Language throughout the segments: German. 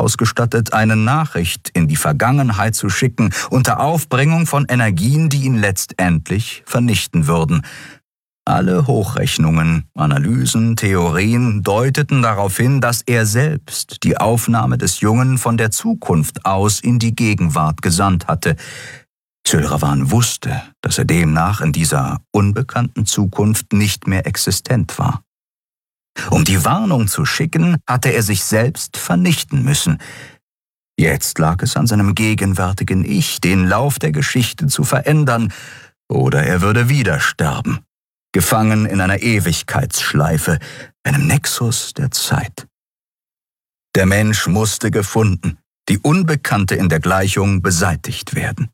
ausgestattet, eine Nachricht in die Vergangenheit zu schicken, unter Aufbringung von Energien, die ihn letztendlich vernichten würden. Alle Hochrechnungen, Analysen, Theorien deuteten darauf hin, dass er selbst die Aufnahme des Jungen von der Zukunft aus in die Gegenwart gesandt hatte. Sylravan wusste, dass er demnach in dieser unbekannten Zukunft nicht mehr existent war. Um die Warnung zu schicken, hatte er sich selbst vernichten müssen. Jetzt lag es an seinem gegenwärtigen Ich, den Lauf der Geschichte zu verändern, oder er würde wieder sterben, gefangen in einer Ewigkeitsschleife, einem Nexus der Zeit. Der Mensch musste gefunden, die Unbekannte in der Gleichung beseitigt werden.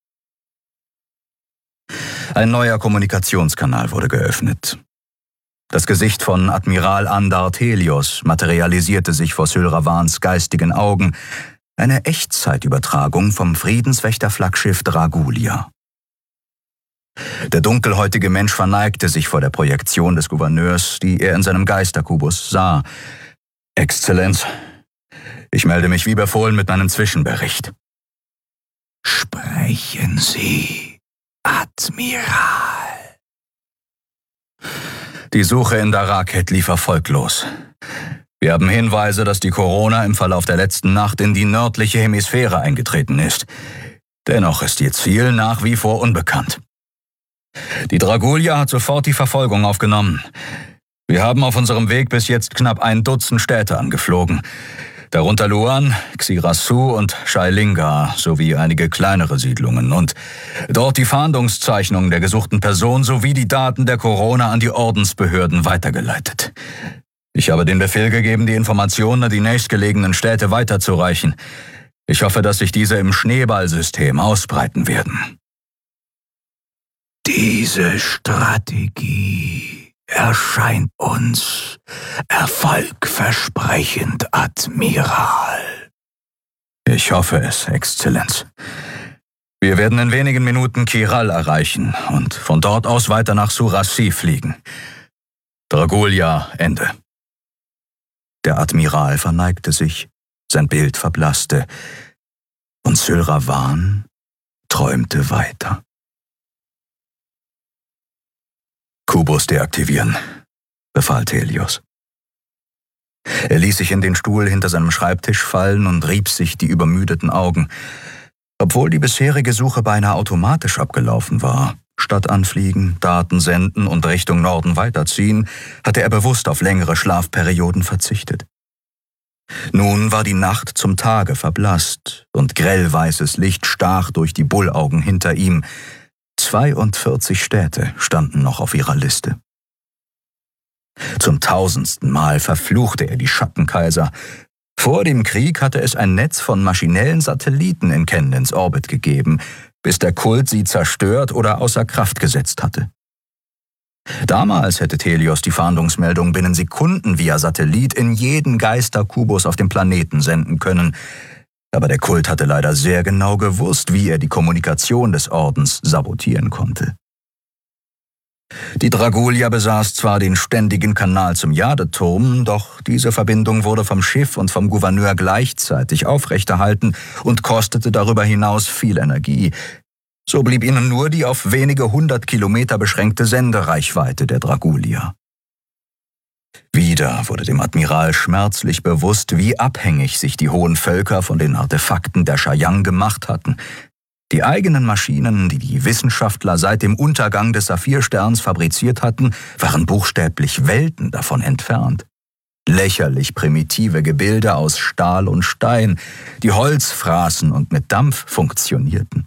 Ein neuer Kommunikationskanal wurde geöffnet. Das Gesicht von Admiral Andar Thelios materialisierte sich vor Sylravans geistigen Augen, eine Echtzeitübertragung vom Friedenswächter-Flaggschiff Dragulia. Der dunkelhäutige Mensch verneigte sich vor der Projektion des Gouverneurs, die er in seinem Geisterkubus sah. »Exzellenz, ich melde mich wie befohlen mit meinem Zwischenbericht.« »Sprechen Sie, Admiral.« Die Suche in Daraket lief erfolglos. Wir haben Hinweise, dass die Corona im Verlauf der letzten Nacht in die nördliche Hemisphäre eingetreten ist. Dennoch ist ihr Ziel nach wie vor unbekannt. Die Dragulia hat sofort die Verfolgung aufgenommen. Wir haben auf unserem Weg bis jetzt knapp 1 Dutzend Städte angeflogen, darunter Luan, Xirasu und Shailinga sowie einige kleinere Siedlungen und dort die Fahndungszeichnungen der gesuchten Person sowie die Daten der Corona an die Ordensbehörden weitergeleitet. Ich habe den Befehl gegeben, die Informationen an die nächstgelegenen Städte weiterzureichen. Ich hoffe, dass sich diese im Schneeballsystem ausbreiten werden. Diese Strategie erscheint uns erfolgversprechend, Admiral. Ich hoffe es, Exzellenz. Wir werden in wenigen Minuten Kiral erreichen und von dort aus weiter nach Surassi fliegen. Dragulia, Ende. Der Admiral verneigte sich, sein Bild verblasste und Sylravan träumte weiter. »Kubus deaktivieren«, befahl Thelios. Er ließ sich in den Stuhl hinter seinem Schreibtisch fallen und rieb sich die übermüdeten Augen. Obwohl die bisherige Suche beinahe automatisch abgelaufen war, statt anfliegen, Daten senden und Richtung Norden weiterziehen, hatte er bewusst auf längere Schlafperioden verzichtet. Nun war die Nacht zum Tage verblasst und grellweißes Licht stach durch die Bullaugen hinter ihm. 42 Städte standen noch auf ihrer Liste. Zum 1000. Mal verfluchte er die Schattenkaiser. Vor dem Krieg hatte es ein Netz von maschinellen Satelliten in Kendens Orbit gegeben, bis der Kult sie zerstört oder außer Kraft gesetzt hatte. Damals hätte Thelios die Fahndungsmeldung binnen Sekunden via Satellit in jeden Geisterkubus auf dem Planeten senden können. Aber der Kult hatte leider sehr genau gewusst, wie er die Kommunikation des Ordens sabotieren konnte. Die Dragulia besaß zwar den ständigen Kanal zum Jadeturm, doch diese Verbindung wurde vom Schiff und vom Gouverneur gleichzeitig aufrechterhalten und kostete darüber hinaus viel Energie. So blieb ihnen nur die auf wenige 100 Kilometer beschränkte Sendereichweite der Dragulia. Wieder wurde dem Admiral schmerzlich bewusst, wie abhängig sich die hohen Völker von den Artefakten der Shayang gemacht hatten. Die eigenen Maschinen, die die Wissenschaftler seit dem Untergang des Saphirsterns fabriziert hatten, waren buchstäblich Welten davon entfernt. Lächerlich primitive Gebilde aus Stahl und Stein, die Holz fraßen und mit Dampf funktionierten.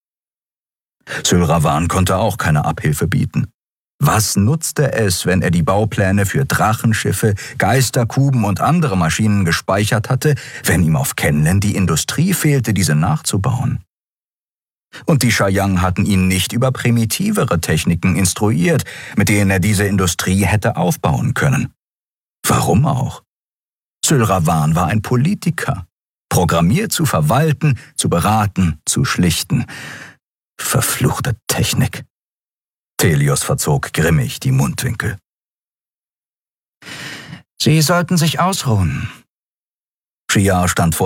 Sylravan konnte auch keine Abhilfe bieten. Was nutzte es, wenn er die Baupläne für Drachenschiffe, Geisterkuben und andere Maschinen gespeichert hatte, wenn ihm auf Kenlen die Industrie fehlte, diese nachzubauen? Und die Shayang hatten ihn nicht über primitivere Techniken instruiert, mit denen er diese Industrie hätte aufbauen können. Warum auch? Sylravan war ein Politiker, programmiert zu verwalten, zu beraten, zu schlichten. Verfluchte Technik. Thelios verzog grimmig die Mundwinkel. »Sie sollten sich ausruhen.« Shiar stand vor